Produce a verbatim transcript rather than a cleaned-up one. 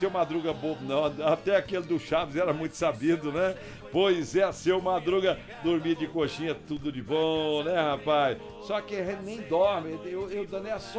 Seu Madruga bobo, não. Até aquele do Chaves era muito sabido, né? Pois é, seu Madruga, dormir de coxinha, tudo de bom, né, rapaz? Só que nem dorme. Eu, eu, eu,